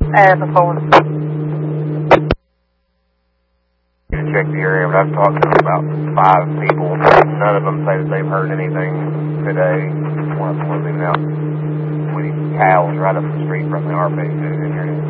The phone. Check the area, but I've talked to about 5 people. None of them say that they've heard anything today. One of them was leaving out 20 cows right up the street from the RP.